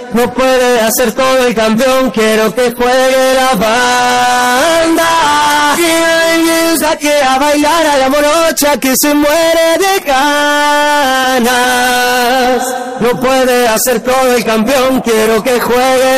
no puede hacer todo el campeón, quiero que juegue la banda. Y saque a bailar a la morocha que se muere de ganas. No puede hacer todo el campeón, quiero que juegue